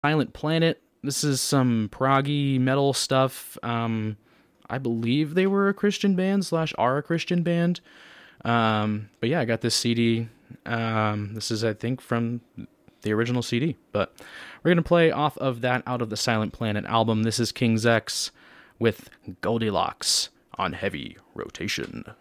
Silent Planet. This is some proggy metal stuff. I believe they were a Christian band slash are a Christian band. But yeah, I got this CD. This is, I think, from the original CD. But we're going to play off of that Out of the Silent Planet album. This is King's X with Goldilocks on heavy rotation.